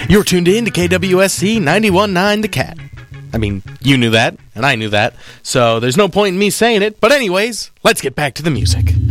You're tuned in to KWSC 91.9 The Cat. I mean, you knew that, and I knew that, so there's no point in me saying it. But anyways, let's get back to the music.